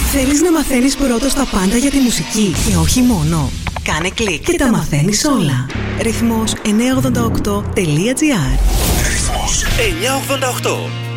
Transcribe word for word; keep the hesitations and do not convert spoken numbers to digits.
Θέλεις να μαθαίνεις πρώτος τα πάντα για τη μουσική και όχι μόνο? Κάνε κλικ και τα μαθαίνεις όλα. Ρυθμός εννιακόσια ογδόντα οκτώ τελεία τζι άρ. Ρυθμός εννιακόσια ογδόντα οκτώ.